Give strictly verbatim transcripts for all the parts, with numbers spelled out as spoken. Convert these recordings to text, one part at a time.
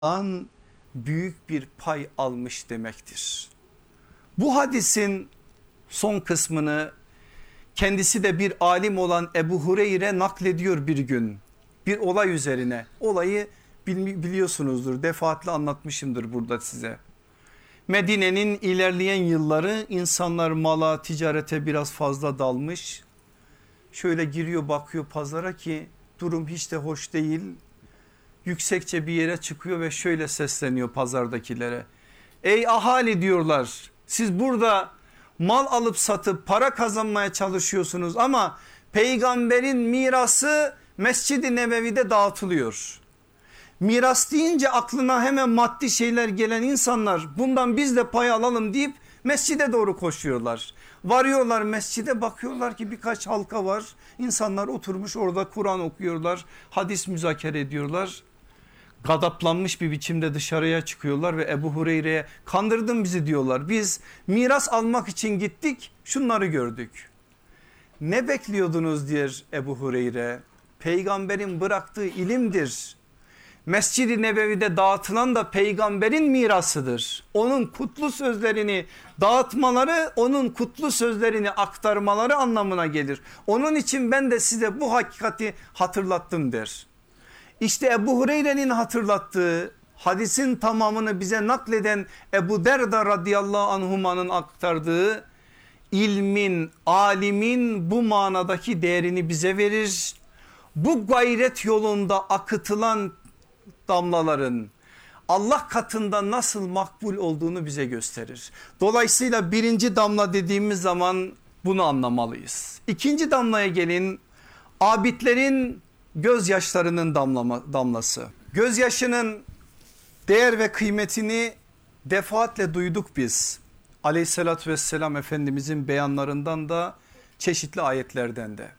an büyük bir pay almış demektir. Bu hadisin son kısmını kendisi de bir alim olan Ebu Hureyre naklediyor bir gün bir olay üzerine. Olayı biliyorsunuzdur, defaatle anlatmışımdır burada size. Medine'nin ilerleyen yılları insanlar mala, ticarete biraz fazla dalmış. Şöyle giriyor bakıyor pazara ki durum hiç de hoş değil. Yüksekçe bir yere çıkıyor ve şöyle sesleniyor pazardakilere. Ey ahali diyorlar, siz burada mal alıp satıp para kazanmaya çalışıyorsunuz ama peygamberin mirası Mescid-i Nebevi'de dağıtılıyor. Miras deyince aklına hemen maddi şeyler gelen insanlar bundan biz de pay alalım deyip mescide doğru koşuyorlar. Varıyorlar mescide, bakıyorlar ki birkaç halka var. İnsanlar oturmuş orada Kur'an okuyorlar, hadis müzakere ediyorlar. Gadaplanmış bir biçimde dışarıya çıkıyorlar ve Ebu Hureyre'ye kandırdın bizi diyorlar. Biz miras almak için gittik, şunları gördük. Ne bekliyordunuz diyor Ebu Hureyre. Peygamberin bıraktığı ilimdir. Mescid-i Nebevi'de dağıtılan da peygamberin mirasıdır. Onun kutlu sözlerini dağıtmaları, onun kutlu sözlerini aktarmaları anlamına gelir. Onun için ben de size bu hakikati hatırlattım der. İşte Ebu Hureyre'nin hatırlattığı hadisin tamamını bize nakleden Ebu Derda radıyallahu anhumanın aktardığı ilmin, alimin bu manadaki değerini bize verir. Bu gayret yolunda akıtılan damlaların Allah katında nasıl makbul olduğunu bize gösterir. Dolayısıyla birinci damla dediğimiz zaman bunu anlamalıyız. İkinci damlaya gelin, abidlerin gözyaşlarının damlama, damlası. Gözyaşının değer ve kıymetini defaatle duyduk biz. Aleyhissalatü vesselam Efendimizin beyanlarından da çeşitli ayetlerden de.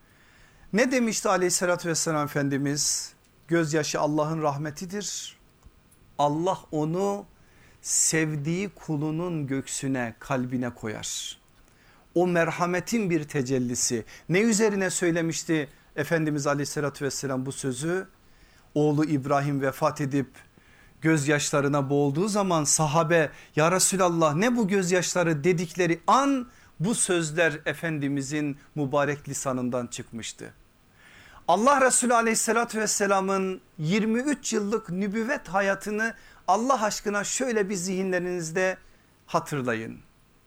Ne demişti aleyhissalatü vesselam Efendimiz? Gözyaşı Allah'ın rahmetidir. Allah onu sevdiği kulunun göksüne, kalbine koyar. O merhametin bir tecellisi. Ne üzerine söylemişti Efendimiz aleyhissalatü vesselam bu sözü? Oğlu İbrahim vefat edip gözyaşlarına boğulduğu zaman sahabe ya Resulallah ne bu gözyaşları dedikleri an bu sözler Efendimizin mübarek lisanından çıkmıştı. Allah Resulü aleyhissalatü vesselamın yirmi üç yıllık nübüvvet hayatını Allah aşkına şöyle bir zihinlerinizde hatırlayın.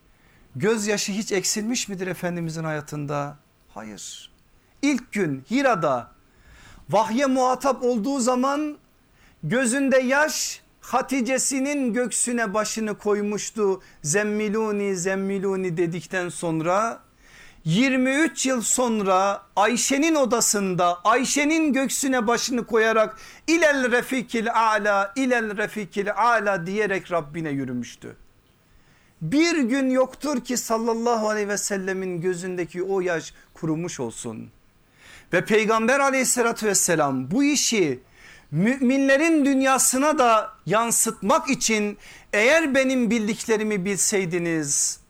Gözyaşı hiç eksilmiş midir Efendimizin hayatında? Hayır. İlk gün Hira'da vahye muhatap olduğu zaman gözünde yaş, Hatice'sinin göksüne başını koymuştu. Zemmiluni zemmiluni dedikten sonra yirmi üç yıl sonra Ayşe'nin odasında Ayşe'nin göksüne başını koyarak ilel refikil a'la ilel refikil a'la diyerek Rabbine yürümüştü. Bir gün yoktur ki sallallahu aleyhi ve sellemin gözündeki o yaş kurumuş olsun. Ve Peygamber aleyhissalatü vesselam bu işi müminlerin dünyasına da yansıtmak için eğer benim bildiklerimi bilseydiniz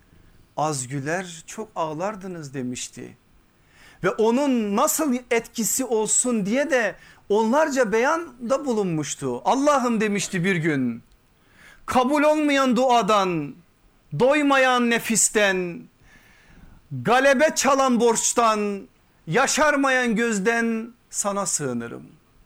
az güler çok ağlardınız demişti. Ve onun nasıl etkisi olsun diye de onlarca beyanda bulunmuştu. Allah'ım demişti bir gün, kabul olmayan duadan, doymayan nefisten, galebe çalan borçtan, yaşarmayan gözden sana sığınırım.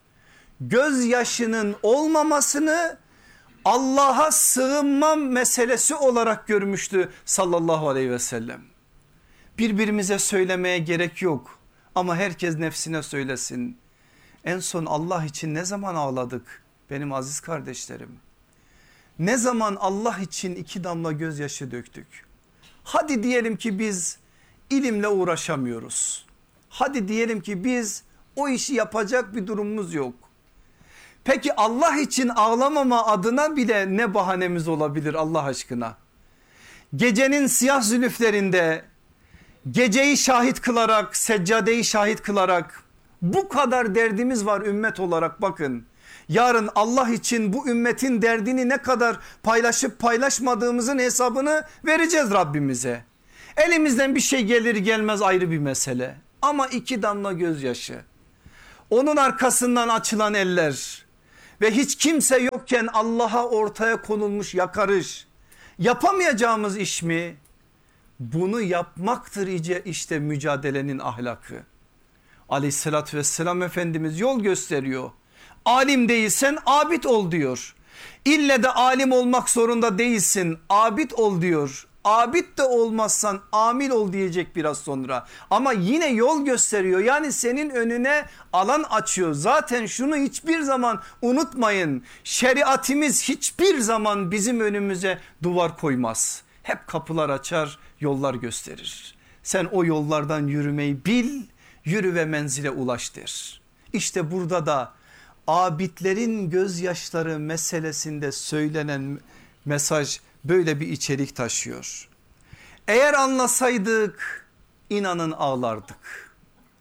Gözyaşının olmamasını Allah'a sığınma meselesi olarak görmüştü sallallahu aleyhi ve sellem. Birbirimize söylemeye gerek yok ama herkes nefsine söylesin. En son Allah için ne zaman ağladık benim aziz kardeşlerim? Ne zaman Allah için iki damla gözyaşı döktük? Hadi diyelim ki biz ilimle uğraşamıyoruz. Hadi diyelim ki biz o işi yapacak bir durumumuz yok. Peki Allah için ağlamama adına bile ne bahanemiz olabilir Allah aşkına? Gecenin siyah zülüflerinde geceyi şahit kılarak, seccadeyi şahit kılarak bu kadar derdimiz var ümmet olarak, bakın. Yarın Allah için bu ümmetin derdini ne kadar paylaşıp paylaşmadığımızın hesabını vereceğiz Rabbimize. Elimizden bir şey gelir gelmez ayrı bir mesele. Ama iki damla gözyaşı, onun arkasından açılan eller ve hiç kimse yokken Allah'a ortaya konulmuş yakarış yapamayacağımız iş mi? Bunu yapmaktır iyice işte mücadelenin ahlakı. Aleyhissalatü vesselam Efendimiz yol gösteriyor. Alim değilsen abid ol diyor. İlle de alim olmak zorunda değilsin, abid ol diyor. Abid de olmazsan amil ol diyecek biraz sonra. Ama yine yol gösteriyor, yani senin önüne alan açıyor. Zaten şunu hiçbir zaman unutmayın, şeriatimiz hiçbir zaman bizim önümüze duvar koymaz. Hep kapılar açar, yollar gösterir. Sen o yollardan yürümeyi bil, yürü ve menzile ulaş der. İşte burada da abidlerin gözyaşları meselesinde söylenen mesaj böyle bir içerik taşıyor. Eğer anlasaydık inanın ağlardık.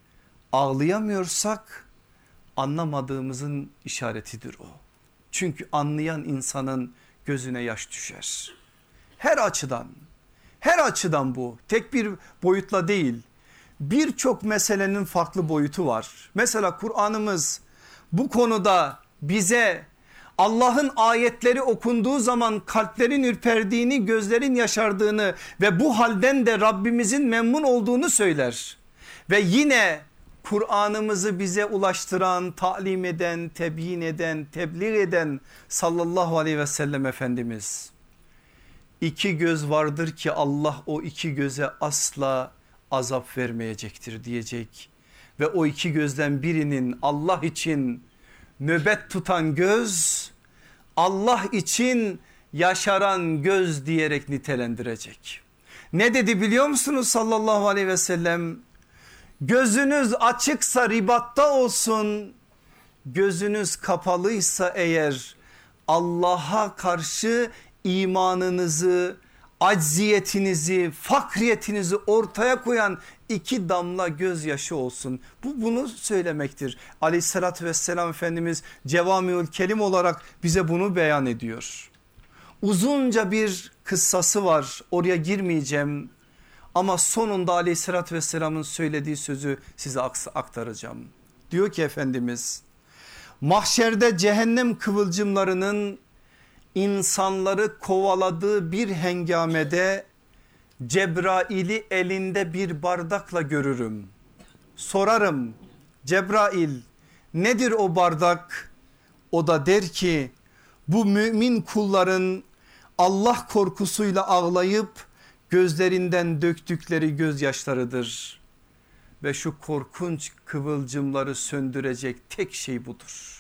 Ağlayamıyorsak anlamadığımızın işaretidir o. Çünkü anlayan insanın gözüne yaş düşer. Her açıdan, her açıdan bu, tek bir boyutla değil. Birçok meselenin farklı boyutu var. Mesela Kur'an'ımız bu konuda bize Allah'ın ayetleri okunduğu zaman kalplerin ürperdiğini, gözlerin yaşardığını ve bu halden de Rabbimizin memnun olduğunu söyler. Ve yine Kur'an'ımızı bize ulaştıran, talim eden, tebyin eden, tebliğ eden sallallahu aleyhi ve sellem Efendimiz, İki göz vardır ki Allah o iki göze asla azap vermeyecektir diyecek. Ve o iki gözden birinin Allah için nöbet tutan göz, Allah için yaşaran göz diyerek nitelendirecek. Ne dedi biliyor musunuz sallallahu aleyhi ve sellem? Gözünüz açıksa ribatta olsun, gözünüz kapalıysa eğer Allah'a karşı imanınızı, acziyetinizi, fakriyetinizi ortaya koyan iki damla gözyaşı olsun. Bu bunu söylemektir. Aleyhissalatü vesselam Efendimiz Cevamiül Kelim olarak bize bunu beyan ediyor. Uzunca bir kıssası var, oraya girmeyeceğim. Ama sonunda Aleyhissalatü vesselamın söylediği sözü size aktaracağım. Diyor ki Efendimiz, mahşerde cehennem kıvılcımlarının insanları kovaladığı bir hengamede Cebrail'i elinde bir bardakla görürüm. Sorarım, Cebrail nedir o bardak? O da der ki bu mümin kulların Allah korkusuyla ağlayıp gözlerinden döktükleri gözyaşlarıdır. Ve şu korkunç kıvılcımları söndürecek tek şey budur.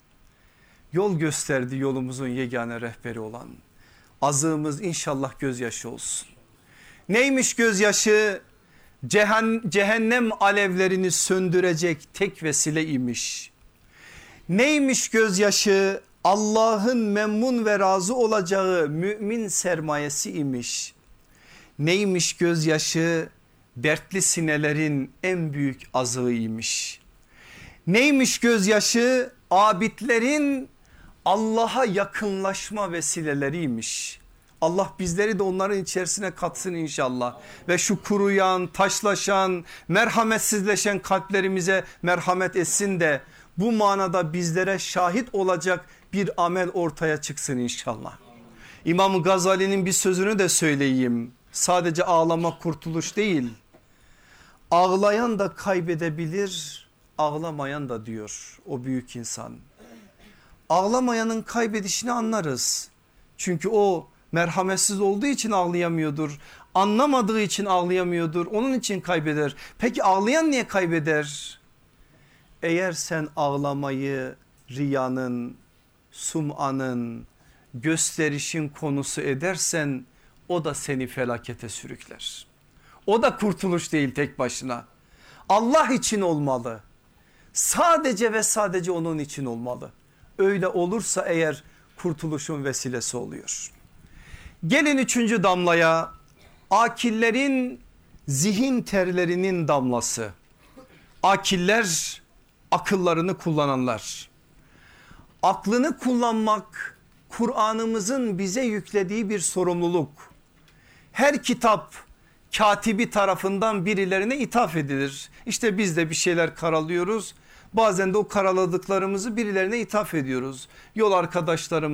Yol gösterdi, yolumuzun yegane rehberi olan. Azığımız inşallah gözyaşı olsun. Neymiş gözyaşı? Cehennem alevlerini söndürecek tek vesile imiş. Neymiş gözyaşı? Allah'ın memnun ve razı olacağı mümin sermayesi imiş. Neymiş gözyaşı? Dertli sinelerin en büyük azığıymış. Neymiş gözyaşı? Abidlerin Allah'a yakınlaşma vesileleriymiş. Allah bizleri de onların içerisine katsın inşallah. Ve şu kuruyan, taşlaşan, merhametsizleşen kalplerimize merhamet etsin de bu manada bizlere şahit olacak bir amel ortaya çıksın inşallah. İmam Gazali'nin bir sözünü de söyleyeyim. Sadece ağlamak kurtuluş değil. Ağlayan da kaybedebilir, ağlamayan da diyor o büyük insan. Ağlamayanın kaybedişini anlarız. Çünkü o merhametsiz olduğu için ağlayamıyordur. Anlamadığı için ağlayamıyordur. Onun için kaybeder. Peki ağlayan niye kaybeder? Eğer sen ağlamayı riyanın, sum'anın, gösterişin konusu edersen o da seni felakete sürükler. O da kurtuluş değil tek başına. Allah için olmalı. Sadece ve sadece onun için olmalı. Öyle olursa eğer kurtuluşun vesilesi oluyor. Gelin üçüncü damlaya, akillerin zihin terlerinin damlası. Akiller akıllarını kullananlar. Aklını kullanmak Kur'an'ımızın bize yüklediği bir sorumluluk. Her kitap katibi tarafından birilerine ithaf edilir. İşte biz de bir şeyler karalıyoruz. Bazen de o karaladıklarımızı birilerine ithaf ediyoruz. Yol arkadaşlarımız